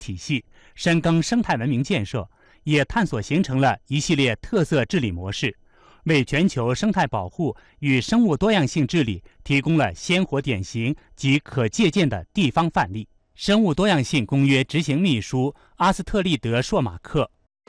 体系，深耕生态文明建设，也探索形成了一系列特色治理模式，为全球生态保护与生物多样性治理提供了鲜活典型及可借鉴的地方范例。生物多样性公约执行秘书阿斯特利德·硕马克：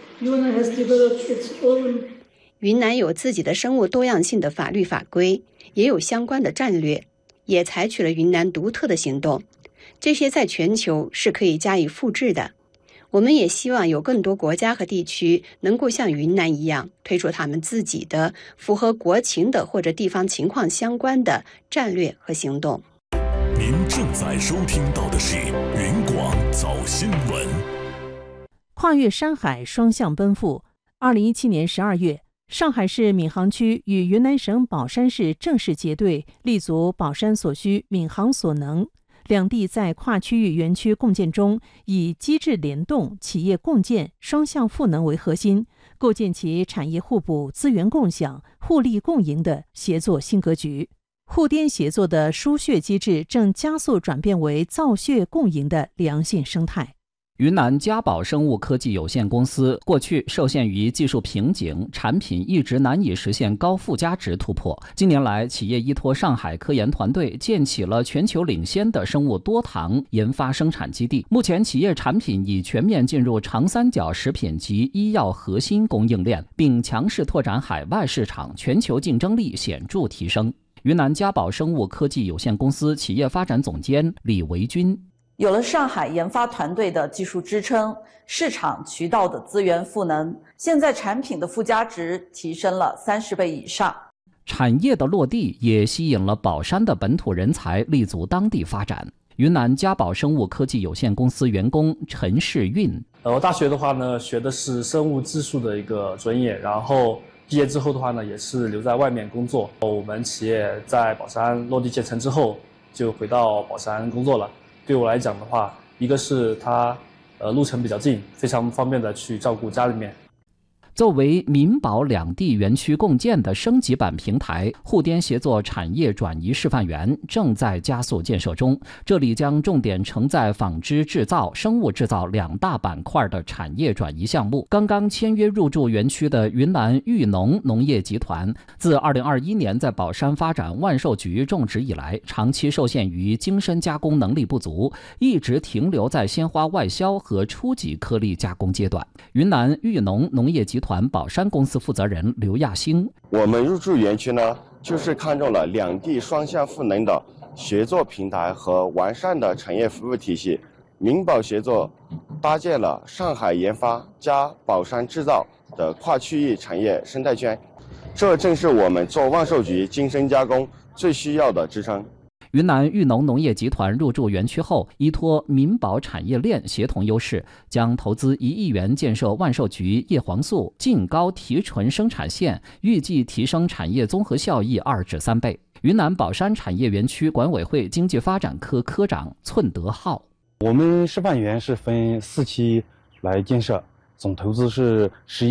云南有自己的生物多样性的法律法规，也有相关的战略，也采取了云南独特的行动，这些在全球是可以加以复制的。我们也希望有更多国家和地区能够像云南一样，推出他们自己的符合国情的或者地方情况相关的战略和行动。 您正在收听到的是云广早新闻。 跨越山海，双向奔赴。2017年12月，上海市闵行区与云南省保山市正式结对，立足保山所需，闵行所能。两地在跨区域园区共建中，以机制联动、企业共建、双向赋能为核心，构建起产业互补、资源共享、互利共赢的协作新格局。互滇协作的输血机制正加速转变为造血共赢的良性生态。 云南嘉宝生物科技有限公司过去受限于技术瓶颈，产品一直难以实现高附加值突破。近年来，企业依托上海科研团队建起了全球领先的生物多糖研发生产基地。目前，企业产品已全面进入长三角食品及医药核心供应链，并强势拓展海外市场，全球竞争力显著提升。云南嘉宝生物科技有限公司企业发展总监李维军： 有了上海研发团队的技术支撑，市场渠道的资源赋能，现在产品的附加值提升了30倍以上。 产业的落地也吸引了保山的本土人才立足当地发展。云南嘉宝生物科技有限公司员工陈世运： 我大学的话呢，学的是生物技术的一个专业，然后毕业之后的话呢，也是留在外面工作。我们企业在保山落地建成之后，就回到保山工作了。对我来讲的话，一个是它路程比较近，非常方便的去照顾家里面。 作为民保两地园区共建的升级版平台，互滇协作产业转移示范园正在加速建设中。这里将重点承载纺织制造、生物制造两大板块的产业转移项目。刚刚签约入驻园区的云南玉农农业集团，自2021年在保山发展万寿菊种植以来，长期受限于精深加工能力不足，一直停留在鲜花外销和初级颗粒加工阶段。云南玉农农业集团保山公司负责人刘亚兴： 我们入驻园区呢，就是看中了两地双向赋能的协作平台和完善的产业服务体系。民保协作搭建了上海研发加保山制造的跨区域产业生态圈，这正是我们做万寿菊精深加工最需要的支撑。 云南玉农农业集团入驻园区后，依托民保产业链协同优势，将投资1亿元建设万寿菊叶黄素净高提纯生产线，预计提升产业综合效益2至3倍。云南保山产业园区管委会经济发展科科长寸德浩： 我们示范园是分4期来建设，总投资是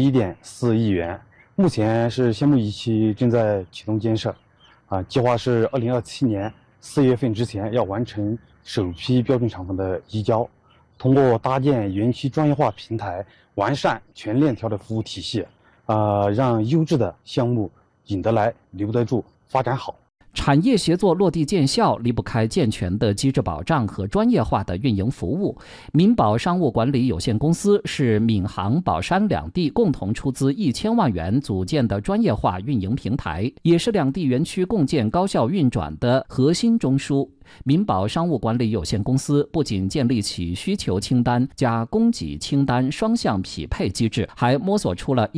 11.4亿元，目前是项目1期正在启动建设，计划是2027年4月份之前要完成首批标准厂房的移交。通过搭建园区专业化平台，完善全链条的服务体系，让优质的项目引得来、留得住、发展好。 产业协作落地见效，离不开健全的机制保障和专业化的运营服务。民保商务管理有限公司是闵行、保山两地共同出资1000万元组建的专业化运营平台，也是两地园区共建高效运转的核心中枢。民保商务管理有限公司不仅建立起需求清单加供给清单双向匹配机制，还摸索出了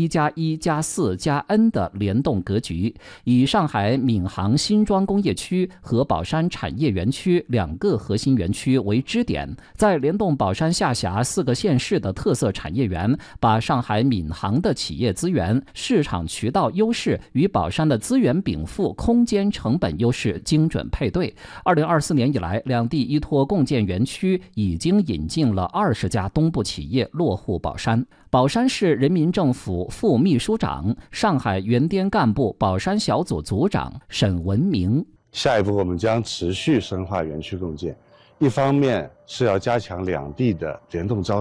1+1+4+N 的联动格局，以上海闵行新庄工业区和保山产业园区2个核心园区为支点，在联动保山下辖4个县市的特色产业园，把上海闵行的企业资源、市场渠道优势与保山的资源禀赋、空间成本优势精准配对。2024年以来，两地依托共建园区已经引进了20家东部企业落户保山。保山市人民政府副秘书长、上海原滇干部保山小组组长沈文明： 下一步我们将持续深化园区共建，一方面是要加强两地的联动招